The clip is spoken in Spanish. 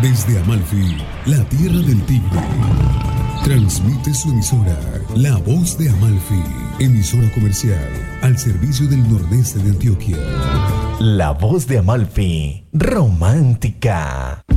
Desde Amalfi, la tierra del tigre, transmite su emisora, La Voz de Amalfi, emisora comercial al servicio del nordeste de Antioquia. La Voz de Amalfi, romántica.